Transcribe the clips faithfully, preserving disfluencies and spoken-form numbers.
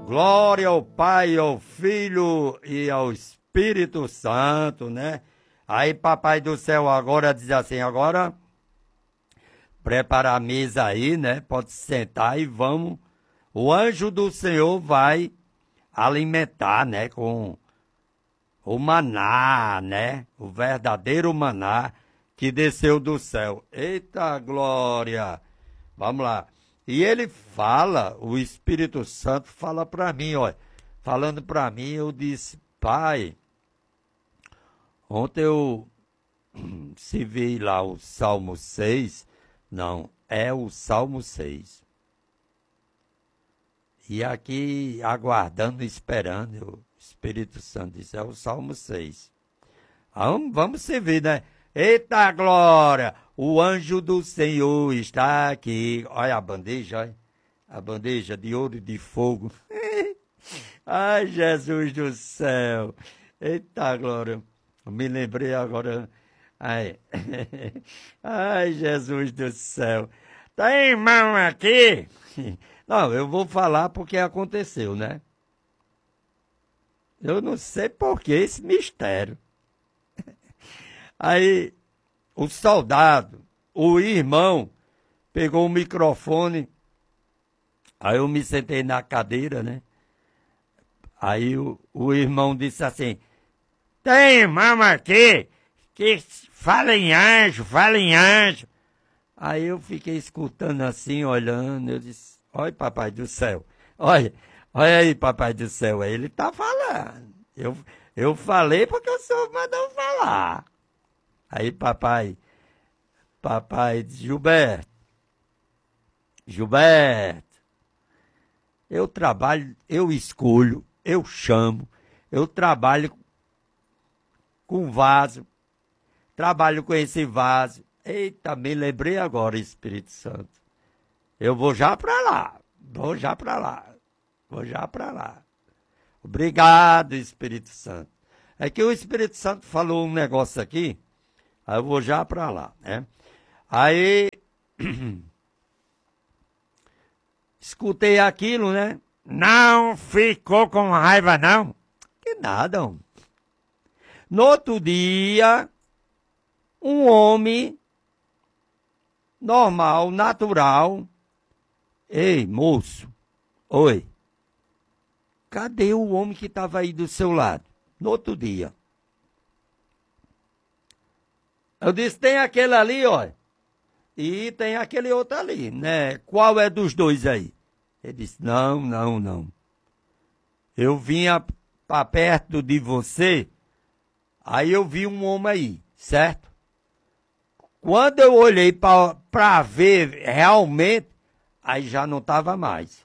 Glória ao Pai, ao Filho e ao Espírito Santo, né? Aí, Papai do Céu, agora diz assim, agora prepara a mesa aí, né? Pode sentar e vamos. O anjo do Senhor vai alimentar, né? Com o maná, né? O verdadeiro maná que desceu do céu. Eita glória! Vamos lá. E ele fala, o Espírito Santo fala para mim, olha, falando para mim, eu disse, Pai, ontem eu se vi lá o Salmo seis, não, é o Salmo seis. E aqui, aguardando, esperando, o Espírito Santo disse, é o Salmo seis. Vamos, vamos servir, né? Eita glória! O anjo do Senhor está aqui. Olha a bandeja, olha. A bandeja de ouro e de fogo. Ai, Jesus do céu. Eita glória. Me lembrei agora. Ai, Ai Jesus do céu. Tem irmão aqui? Não, eu vou falar porque aconteceu, né? Eu não sei por que esse mistério. Aí, o soldado, o irmão, pegou o microfone, aí eu me sentei na cadeira, né? Aí o, o irmão disse assim, tem irmão aqui que fala em anjo, fala em anjo. Aí eu fiquei escutando assim, olhando, eu disse, olha Papai do Céu, olha, olha aí Papai do Céu, ele tá falando. Eu, eu falei porque o senhor mandou falar. Aí papai, papai disse, Gilberto, Gilberto, eu trabalho, eu escolho, eu chamo, eu trabalho com vaso, trabalho com esse vaso. Eita, me lembrei agora, Espírito Santo. Eu vou já para lá, vou já para lá, vou já para lá. Obrigado, Espírito Santo. É que o Espírito Santo falou um negócio aqui, aí eu vou já para lá, né? Aí, escutei aquilo, né? Não ficou com raiva, não? Que nada, homem. No outro dia, um homem normal, natural. Ei, moço, oi. Cadê o homem que estava aí do seu lado? No outro dia. Eu disse, tem aquele ali, ó, e tem aquele outro ali, né? Qual é dos dois aí? Ele disse, não, não, não. Eu vinha para perto de você, aí eu vi um homem aí, certo? Quando eu olhei para ver realmente, aí já não estava mais.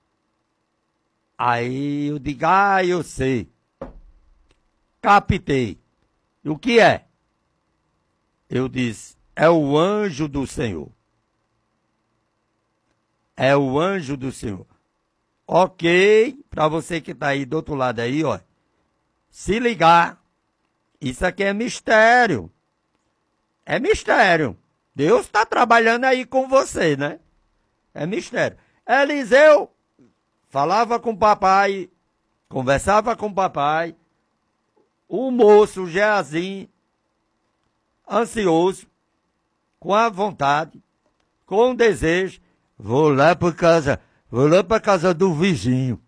Aí eu digo, ah, eu sei. Captei. E o que é? Eu disse, é o anjo do Senhor. É o anjo do Senhor. Ok, para você que está aí do outro lado aí, ó. Se ligar, isso aqui é mistério. É mistério. Deus está trabalhando aí com você, né? É mistério. Eliseu falava com o papai, conversava com o papai. O moço, Geazi, ansioso, com a vontade, com o desejo, vou lá para casa, vou lá para casa do vizinho.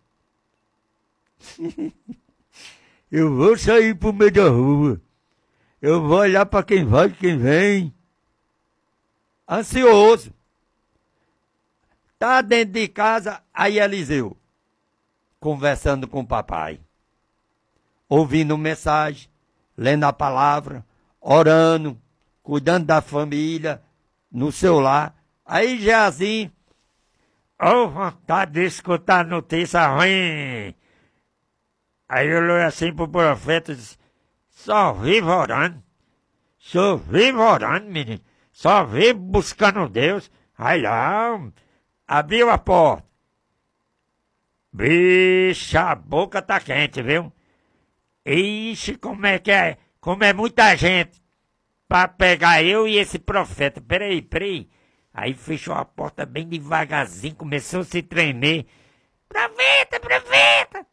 Eu vou sair para o meio da rua. Eu vou olhar para quem vai e quem vem. Ansioso. Tá dentro de casa, aí Eliseu, conversando com o papai, ouvindo mensagem, lendo a palavra, orando, cuidando da família, no seu lar. Aí Geazi, oh, vontade de escutar notícia ruim. Aí eu olhei assim pro profeta e disse, só vivo orando, só vivo orando, menino, só vivo buscando Deus. Aí lá, abriu a porta. Bicha, a boca tá quente, viu? Ixi, como é que é? Como é muita gente pra pegar eu e esse profeta. Peraí, peraí. Aí fechou a porta bem devagarzinho, começou a se tremer. Profeta, profeta!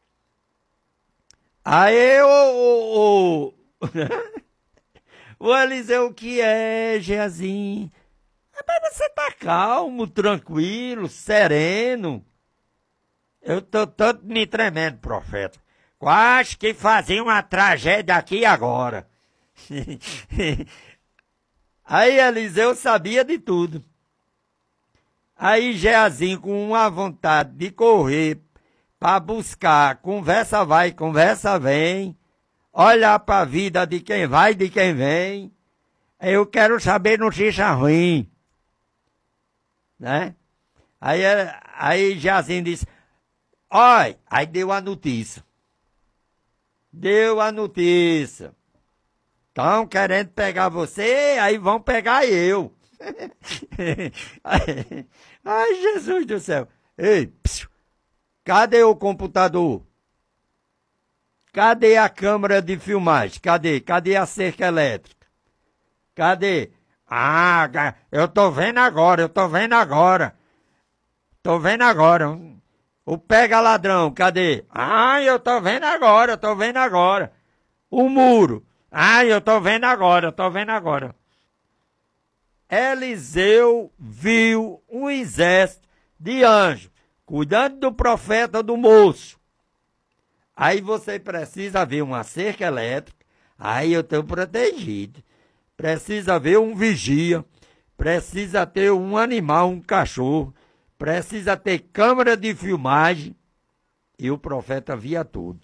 Aí o, o, o Eliseu, o que é, Geazi? Mas você tá calmo, tranquilo, sereno. Eu tô todo me tremendo, profeta. Quase que fazia uma tragédia aqui agora. Aí Eliseu sabia de tudo. Aí Geazi, com uma vontade de correr para buscar, conversa vai, conversa vem, olhar para a vida de quem vai, de quem vem. Eu quero saber notícia ruim. Né? Aí, aí Geazi disse, olha, aí deu a notícia. Deu a notícia. Estão querendo pegar você, aí vão pegar eu. Ai, Jesus do céu. Ei, psiu, cadê o computador? Cadê a câmera de filmagem? Cadê? Cadê a cerca elétrica? Cadê? Ah, eu tô vendo agora, eu tô vendo agora. Tô vendo agora. O pega ladrão, cadê? Ah, eu tô vendo agora, eu tô vendo agora. O muro. Ah, eu tô vendo agora, eu tô vendo agora. Eliseu viu um exército de anjos cuidando do profeta do moço. Aí você precisa ver uma cerca elétrica. Aí eu estou protegido. Precisa ver um vigia. Precisa ter um animal, um cachorro. Precisa ter câmera de filmagem. E o profeta via tudo.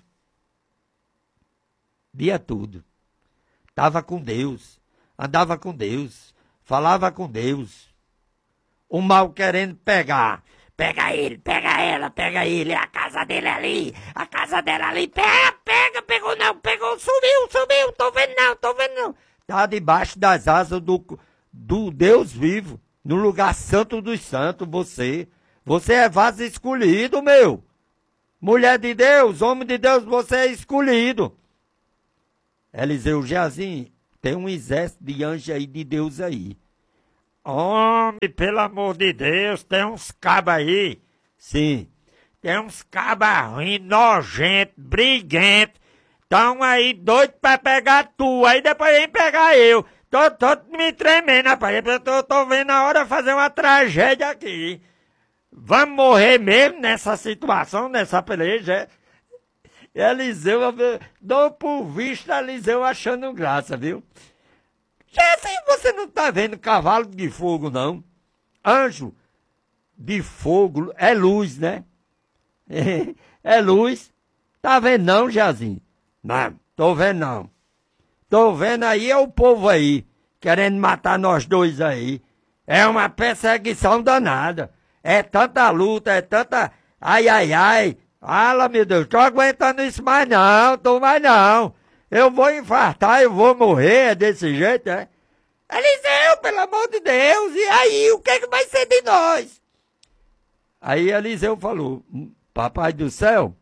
Via tudo. Estava com Deus. Andava com Deus. Falava com Deus. O mal querendo pegar. Pega ele, pega ela, pega ele. A casa dele ali. A casa dela ali. Pega, pega, pegou não, pegou. Subiu, subiu. Tô vendo não, tô vendo não. Está debaixo das asas do, do Deus vivo. No lugar santo dos santos, você. Você é vaso escolhido, meu. Mulher de Deus, homem de Deus, você é escolhido. Eliseu, Geazi, tem um exército de anjos aí, de Deus aí. Homem, pelo amor de Deus, tem uns cabas aí. Sim. Tem uns cabas ruins, nojentos, briguentos. Estão aí doidos pra pegar tu. Aí depois vem pegar eu. Tô, tô me tremendo, rapaz. Eu tô, tô vendo a hora de fazer uma tragédia aqui. Vamos morrer mesmo nessa situação, nessa peleja. Eliseu, dou por visto Eliseu achando graça, viu? Assim você não tá vendo cavalo de fogo, não. Anjo de fogo é luz, né? É, é luz. Tá vendo não, Jazinho? Não, tô vendo não. Tô vendo aí é o povo aí, querendo matar nós dois aí. É uma perseguição danada. É tanta luta, é tanta... Ai, ai, ai. Fala, meu Deus, tô aguentando isso mais não, tô mais não. Eu vou infartar, eu vou morrer, é desse jeito, é? Eliseu, pelo amor de Deus, e aí, o que é que vai ser de nós? Aí Eliseu falou, papai do céu,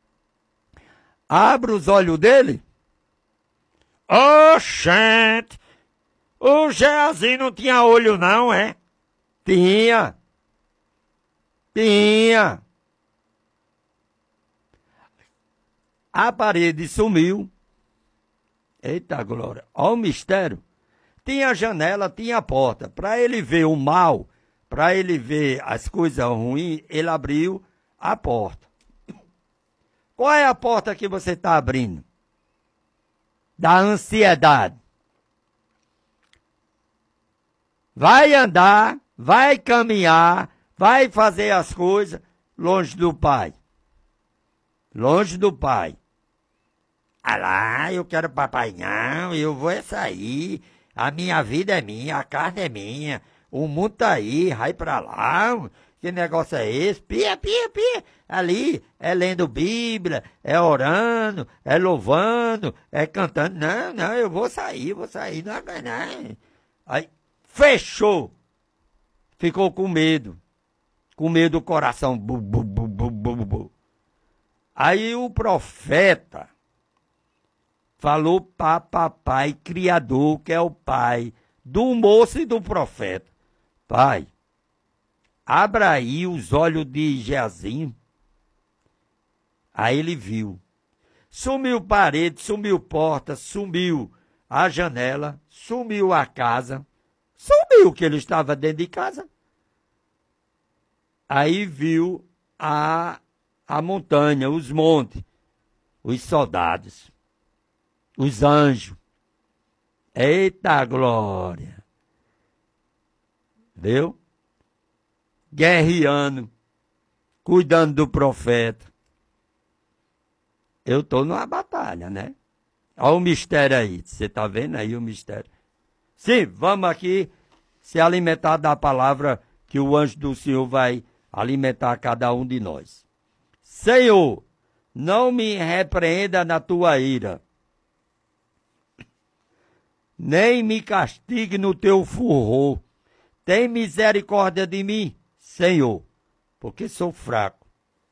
abre os olhos dele. Oxente, o Geazi não tinha olho não, é? Tinha. Tinha. A parede sumiu. Eita glória, olha o mistério. Tinha janela, tinha porta. Para ele ver o mal, para ele ver as coisas ruins, ele abriu a porta. Qual é a porta que você está abrindo? Da ansiedade. Vai andar, vai caminhar, vai fazer as coisas longe do Pai. Longe do Pai. Ah lá, eu quero papai não, eu vou é sair. A minha vida é minha, a carne é minha. O mundo tá aí, vai pra lá. Que negócio é esse? Pia, pia, pia. Ali é lendo Bíblia, é orando, é louvando, é cantando. Não, não, eu vou sair, vou sair. Não, não. Aí, fechou. Ficou com medo. Com medo do coração. Bu, bu, bu, bu, bu, bu. Aí o profeta falou para papai criador, que é o pai do moço e do profeta. Pai, abra aí os olhos de Geazi. Aí ele viu. Sumiu parede, sumiu porta, sumiu a janela, sumiu a casa, sumiu que ele estava dentro de casa. Aí viu a, a montanha, os montes, os soldados, os anjos. Eita glória! Viu? Guerreando, cuidando do profeta. Eu estou numa batalha, né? Olha o mistério aí. Você está vendo aí o mistério? Sim, vamos aqui se alimentar da palavra que o anjo do Senhor vai alimentar cada um de nós. Senhor, não me repreenda na tua ira, nem me castigue no teu furor. Tem misericórdia de mim, Senhor, porque sou fraco.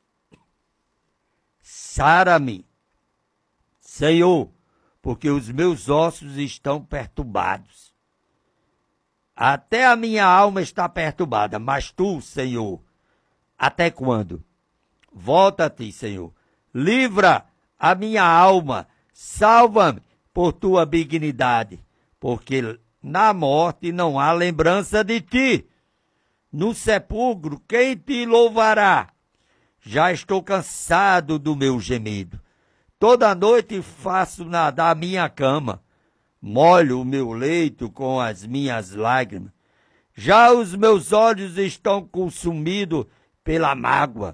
Sara-me, Senhor, porque os meus ossos estão perturbados. Até a minha alma está perturbada, mas tu, Senhor, até quando? Volta-te, Senhor. Livra a minha alma, salva-me por tua benignidade, porque na morte não há lembrança de ti. No sepulcro, quem te louvará? Já estou cansado do meu gemido. Toda noite faço nadar a minha cama, molho o meu leito com as minhas lágrimas. Já os meus olhos estão consumidos pela mágoa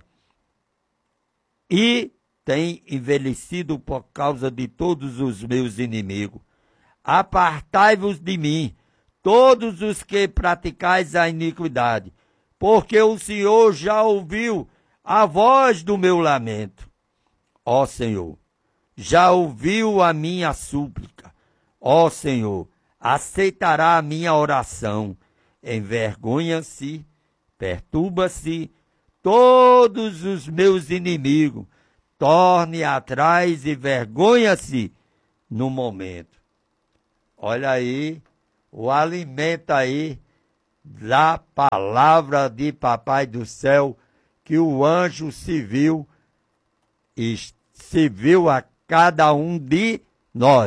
e têm envelhecido por causa de todos os meus inimigos. Apartai-vos de mim, todos os que praticais a iniquidade, porque o Senhor já ouviu a voz do meu lamento. Ó Senhor, já ouviu a minha súplica. Ó Senhor, aceitará a minha oração. Envergonha-se, perturba-se todos os meus inimigos. Torne atrás e vergonha-se no momento. Olha aí, o alimento aí da palavra de Papai do Céu, que o anjo se viu, e se viu a cada um de nós.